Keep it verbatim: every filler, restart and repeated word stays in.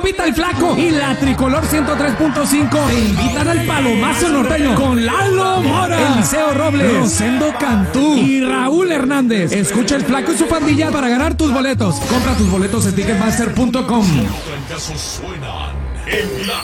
Lupita el Flaco y la Tricolor ciento tres punto cinco te invitan al Palomazo Norteño con Lalo Mora, Eliseo Robles, Rosendo Cantú y Raúl Hernández. Escucha el Flaco y su pandilla para ganar tus boletos. Compra tus boletos en ticketmaster punto com. Los trancazos suenan en la